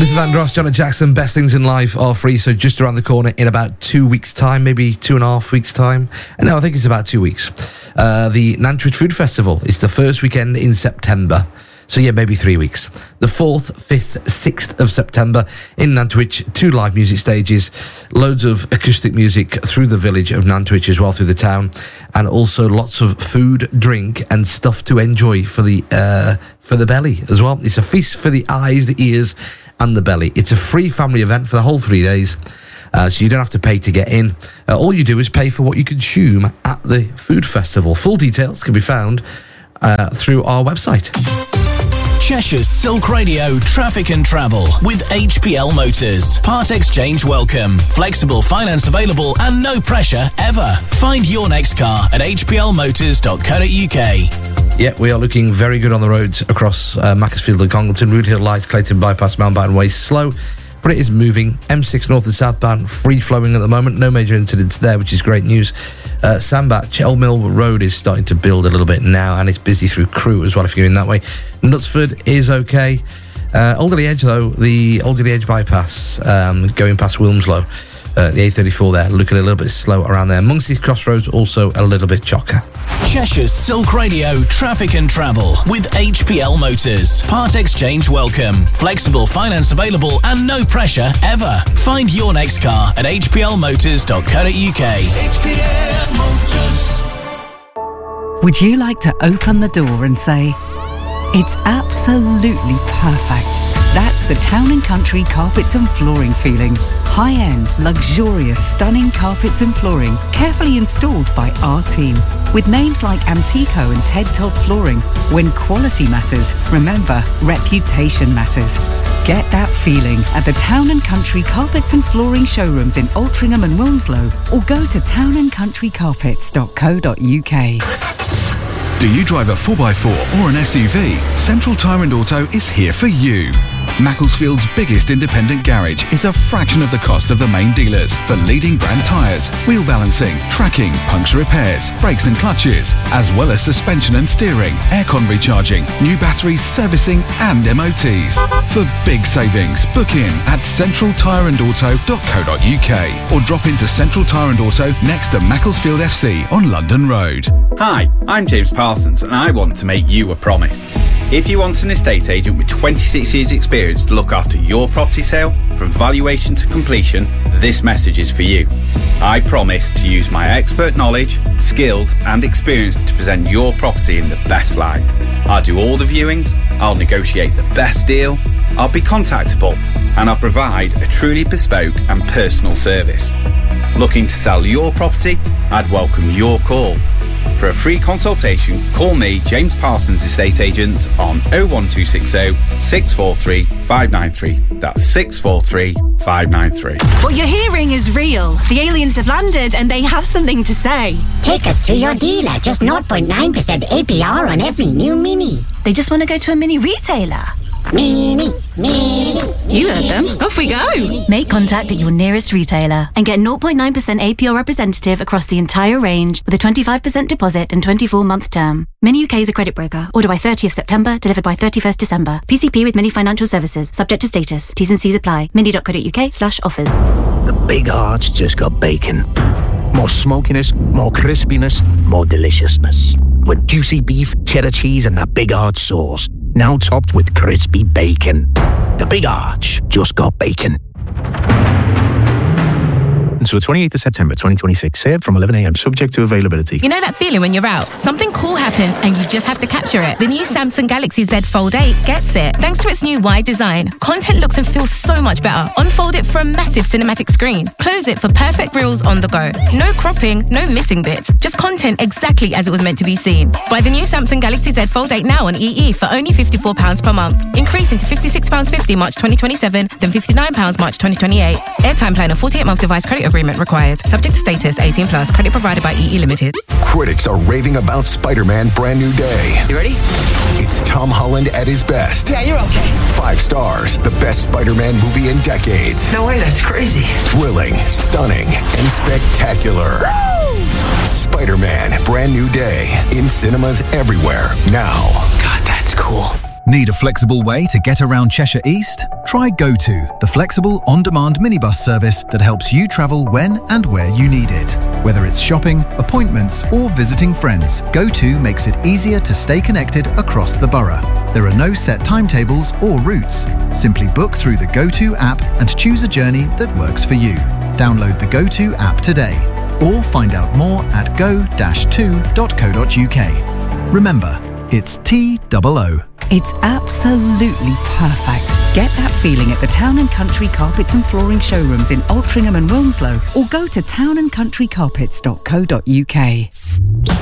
Luther Vandross, Janet Jackson, Best Things in Life are free, so just around the corner in about 2 weeks' time, maybe 2.5 weeks' time. No, I think it's about 2 weeks. The Nantwich Food Festival is the first weekend in September. So yeah, maybe 3 weeks. The 4th, 5th, 6th of September in Nantwich, 2 live music stages, loads of acoustic music through the village of Nantwich as well, through the town, and also lots of food, drink and stuff to enjoy for the belly as well. It's a feast for the eyes, the ears and the belly. It's a free family event for the whole 3 days. So you don't have to pay to get in. All you do is pay for what you consume at the food festival. Full details can be found through our website. Cheshire's Silk Radio Traffic and Travel with HPL Motors. Part exchange welcome. Flexible finance available and no pressure ever. Find your next car at hplmotors.co.uk. Yeah, we are looking very good on the roads across Macclesfield and Congleton. Root Hill Lights, Clayton Bypass, Mountbatten Way slow, but it is moving. M6 north and southbound free flowing at the moment. No major incidents there, which is great news. Sandbach, Old Mill Road is starting to build a little bit now, and it's busy through Crewe as well if you're going that way. Knutsford is okay. Alderley Edge though, the Alderley Edge bypass going past Wilmslow, the A34 there, looking a little bit slow around there. Monksey Crossroads also a little bit chocker. Cheshire's Silk Radio Traffic and Travel with HPL Motors. Part exchange welcome. Flexible finance available and no pressure ever. Find your next car at hplmotors.co.uk. HPL Motors. Would you like to open the door and say, it's absolutely perfect? That's the Town & Country Carpets and Flooring feeling. High-end, luxurious, stunning carpets and flooring, carefully installed by our team. With names like Amtico and Ted Todd Flooring. When quality matters, remember, reputation matters. Get that feeling at the Town & Country Carpets and Flooring showrooms in Altrincham and Wilmslow, or go to townandcountrycarpets.co.uk. Do you drive a 4x4 or an SUV? Central Tyre & Auto is here for you. Macclesfield's biggest independent garage is a fraction of the cost of the main dealers for leading brand tyres, wheel balancing, tracking, puncture repairs, brakes and clutches, as well as suspension and steering, aircon recharging, new batteries, servicing and MOTs. For big savings, book in at centraltyreandauto.co.uk or drop into Central Tyre & Auto next to Macclesfield FC on London Road. Hi, I'm James Parsons and I want to make you a promise. If you want an estate agent with 26 years experience to look after your property sale, from valuation to completion, this message is for you. I promise to use my expert knowledge, skills and experience to present your property in the best light. I'll do all the viewings, I'll negotiate the best deal, I'll be contactable and I'll provide a truly bespoke and personal service. Looking to sell your property? I'd welcome your call. For a free consultation, call me, James Parsons Estate Agents, on 01260 643 593. That's 643 593. What you're hearing is real. The aliens have landed and they have something to say. Take us to your dealer. Just 0.9% APR on every new Mini. They just want to go to a mini retailer. Mini. You heard them. Off we go. Make contact at your nearest retailer and get 0.9% APR representative across the entire range with a 25% deposit and 24-month term. Mini UK is a credit broker. Order by 30th September, delivered by 31st December. PCP with Mini Financial Services. Subject to status. T's and C's apply. mini.co.uk/offers. The Big Arch just got bacon. More smokiness, more crispiness, more deliciousness. With juicy beef, cheddar cheese and that Big Arch sauce. Now topped with crispy bacon. The Big Arch just got bacon. Until 28th of September 2026. Served from 11 a.m. Subject to availability. You know that feeling when you're out? Something cool happens and you just have to capture it. The new Samsung Galaxy Z Fold 8 gets it. Thanks to its new wide design, content looks and feels so much better. Unfold it for a massive cinematic screen. Close it for perfect reels on the go. No cropping, no missing bits. Just content exactly as it was meant to be seen. Buy the new Samsung Galaxy Z Fold 8 now on EE for only £54 per month. Increasing to £56.50 March 2027, then £59 March 2028. Airtime plan and 48-month device credit agreement required. Subject to status, 18 plus. Credit provided by EE Limited. Critics are raving about Spider-Man Brand New Day. You ready? It's Tom Holland at his best. Yeah, you're okay. 5 stars. The best Spider-Man movie in decades. No way, that's crazy. Thrilling, stunning, and spectacular. Woo! Spider-Man Brand New Day. In cinemas everywhere now. God, that's cool. Need a flexible way to get around Cheshire East? Try GoTo, the flexible on-demand minibus service that helps you travel when and where you need it. Whether it's shopping, appointments or visiting friends, GoTo makes it easier to stay connected across the borough. There are no set timetables or routes. Simply book through the GoTo app and choose a journey that works for you. Download the GoTo app today or find out more at go-2.co.uk. Remember, it's TOO. It's absolutely perfect. Get that feeling at the Town & Country Carpets and Flooring showrooms in Altrincham and Wilmslow, or go to townandcountrycarpets.co.uk.